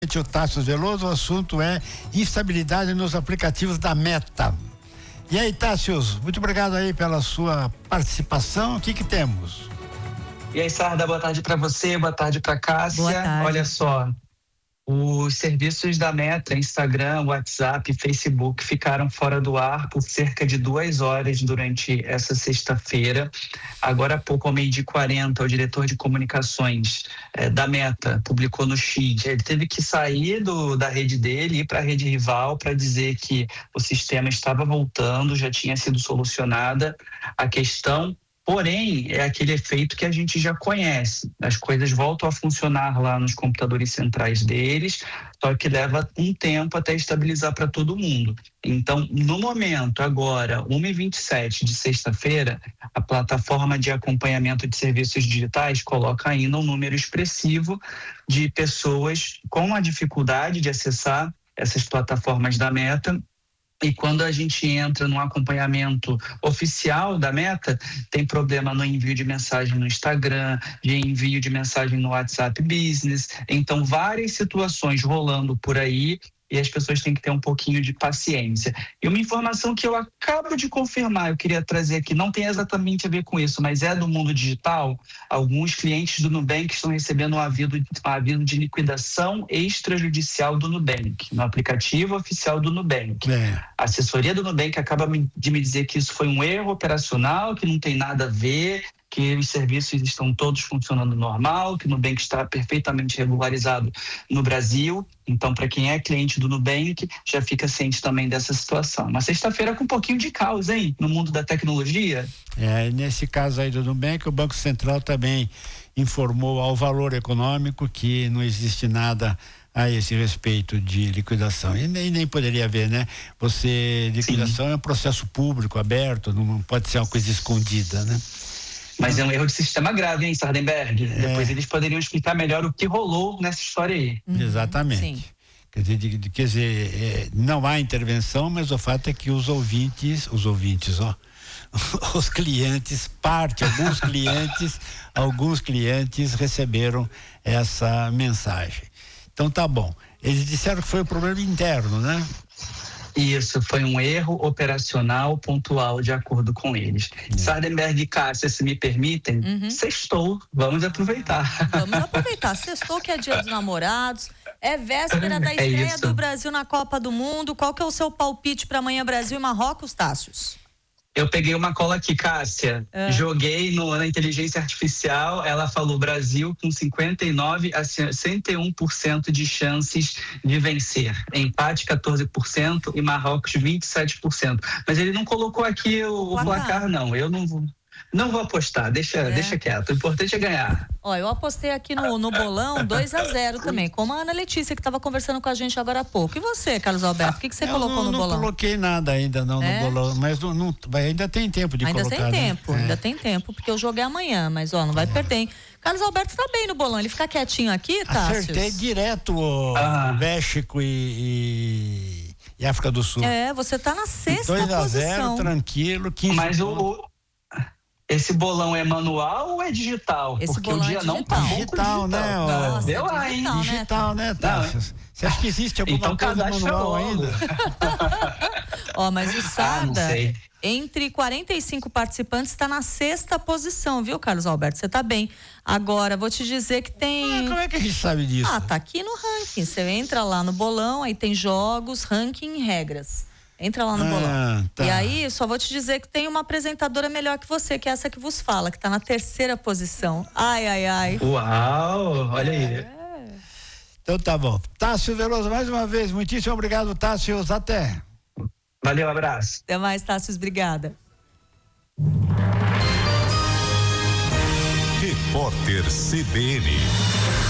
O Tássio Veloso, o assunto é instabilidade nos aplicativos da Meta. E aí, Tássio, muito obrigado aí pela sua participação. O que temos? E aí, Sarda, boa tarde para você, boa tarde para Cássia. Boa tarde. Olha só, os serviços da Meta, Instagram, WhatsApp, Facebook ficaram fora do ar por cerca de 2 horas durante essa sexta-feira. Agora há pouco, ao 12h40, o diretor de comunicações da Meta publicou no X. Ele teve que sair da rede dele e ir para a rede rival para dizer que o sistema estava voltando, já tinha sido solucionada a questão. Porém, é aquele efeito que a gente já conhece. As coisas voltam a funcionar lá nos computadores centrais deles, só que leva um tempo até estabilizar para todo mundo. Então, no momento, agora, 1h27 de sexta-feira, a plataforma de acompanhamento de serviços digitais coloca ainda um número expressivo de pessoas com a dificuldade de acessar essas plataformas da Meta. E quando a gente entra no acompanhamento oficial da Meta, tem problema no envio de mensagem no Instagram, de envio de mensagem no WhatsApp Business. Então, várias situações rolando por aí e as pessoas têm que ter um pouquinho de paciência. E uma informação que eu acabo de confirmar, eu queria trazer aqui, não tem exatamente a ver com isso, mas é do mundo digital. Alguns clientes do Nubank estão recebendo um aviso de liquidação extrajudicial do Nubank, no aplicativo oficial do Nubank. A assessoria do Nubank acaba de me dizer que isso foi um erro operacional, que não tem nada a ver, que os serviços estão todos funcionando normal, que o Nubank está perfeitamente regularizado no Brasil. Então, para quem é cliente do Nubank, já fica ciente também dessa situação. Uma sexta-feira com um pouquinho de caos, hein? No mundo da tecnologia. Nesse caso aí do Nubank, o Banco Central também informou ao Valor Econômico que não existe nada a esse respeito de liquidação. E nem poderia haver, né? Liquidação é um processo público, aberto, não pode ser uma coisa escondida, né? Mas é um erro de sistema grave, hein, Sardenberg? Depois eles poderiam explicar melhor o que rolou nessa história aí. Exatamente. Sim. Quer dizer, não há intervenção, mas o fato é que os clientes, alguns clientes receberam essa mensagem. Então tá bom. Eles disseram que foi um problema interno, né? Isso, foi um erro operacional pontual, de acordo com eles. Sardenberg e Cássia, se me permitem, sextou, vamos aproveitar. Vamos aproveitar, sextou que é dia dos namorados, é véspera da estreia do Brasil na Copa do Mundo. Qual que é o seu palpite para amanhã, Brasil e Marrocos, Tássios? Eu peguei uma cola aqui, Cássia, joguei na inteligência artificial, ela falou Brasil com 59% a 101% de chances de vencer, empate 14% e Marrocos 27%, mas ele não colocou aqui o placar não, eu não vou apostar, deixa quieto, o importante é ganhar. Ó, eu apostei aqui no bolão 2-0 também, como a Ana Letícia que estava conversando com a gente agora há pouco. E você, Carlos Alberto, o que você colocou no bolão? Não coloquei nada ainda no bolão, mas ainda tem tempo de colocar. Ainda tem tempo, porque o jogo é amanhã, mas não vai perder, hein? Carlos Alberto tá bem no bolão, ele fica quietinho aqui, tá? Acertei direto México e África do Sul. Você tá na sexta 2-0, tranquilo, 15 Mas esse bolão é manual ou é digital? Porque o dia não tá digital, né? Deu lá, hein? Digital, né, Tássio? Você acha que existe alguma coisa manual ainda? Mas o Sarda, entre 45 participantes, está na sexta posição, viu, Carlos Alberto? Você tá bem. Agora, vou te dizer que tem... como é que a gente sabe disso? Tá aqui no ranking. Você entra lá no bolão, aí tem jogos, ranking e regras. Entra lá no bolão. Tá. E aí, só vou te dizer que tem uma apresentadora melhor que você, que é essa que vos fala, que tá na terceira posição. Ai. Uau, olha aí. Então tá bom. Tássio Veloso, mais uma vez, muitíssimo obrigado, Tássio. Até. Valeu, abraço. Até mais, Tássio, obrigada. Repórter CBN.